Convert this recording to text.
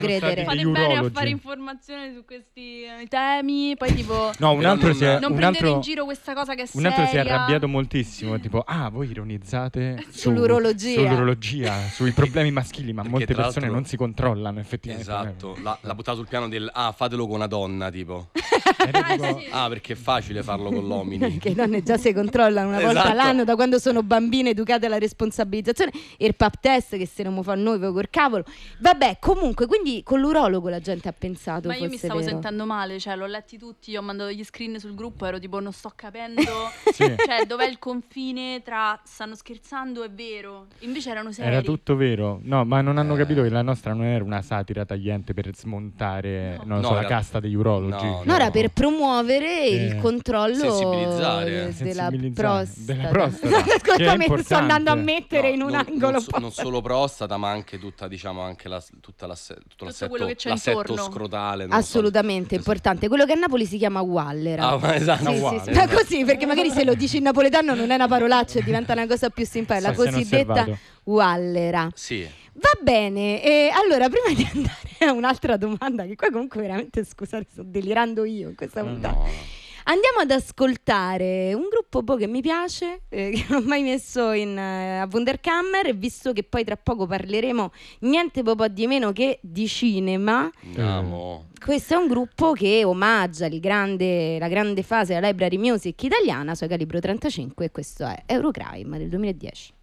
credere. Fate bene a fare informazioni su questi temi. Poi tipo no, un altro non prendete in giro questa cosa che è un altro si è seria. arrabbiato moltissimo, tipo voi ironizzate sull'urologia, sui problemi maschili, ma Perché molte tra persone l'altro non si controllano effettivamente. Esatto, l'ha buttato sul piano del fatelo con una donna, tipo. Sì. Perché è facile farlo con l'omini. Che le donne già si controllano una volta Esatto. l'anno da quando sono bambine educate alla responsabilizzazione, e il pap test che se non lo fa noi col cavolo. Vabbè, comunque, quindi con l'urologo la gente ha pensato ma io mi stavo vero. sentendo male, cioè l'ho letti tutti, ho mandato gli screen sul gruppo, ero tipo non sto capendo Sì. cioè dov'è il confine tra stanno scherzando e vero, invece erano seri. Era tutto vero. No, ma non hanno capito che la nostra non era una satira tagliente per smontare la casta degli urologi. No, era per promuovere il controllo sensibilizzare della Della prostata. prostata. Ascolta, che è mi sto andando a mettere in un angolo. Non solo prostata, ma anche tutta, diciamo, anche tutto quello che c'è l'assetto intorno. scrotale. Assolutamente importante. Quello che a Napoli si chiama Wallera. Esatto. Sì. Ma così, perché magari se lo dici in napoletano non è una parolaccia e diventa una cosa più simpatica. La cosiddetta Wallera. Sì. Va bene, allora prima di andare a un'altra domanda, che qua comunque veramente, scusate, sto delirando io in questa puntata. No. Andiamo ad ascoltare un gruppo che mi piace, che non ho mai messo a Wunderkammer, e visto che poi tra poco parleremo niente po' di meno che di cinema. Andiamo. Questo è un gruppo che omaggia la grande fase della library music italiana, Sua Calibro 35, e questo è Eurocrime del 2010.